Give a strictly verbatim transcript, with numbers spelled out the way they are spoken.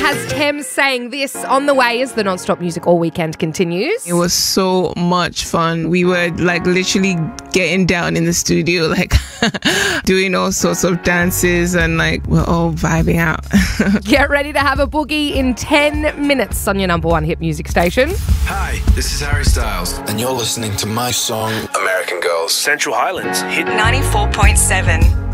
has Thames saying this on the way as the non-stop music all weekend continues. It was so much fun. We were like literally getting down in the studio, like doing all sorts of dances, and like we're all vibing out. Get ready to have a boogie in ten minutes on your number one hit music station. Hi, this is Harry Styles, and you're listening to my song, American Girls. Central Highlands hit ninety-four point seven.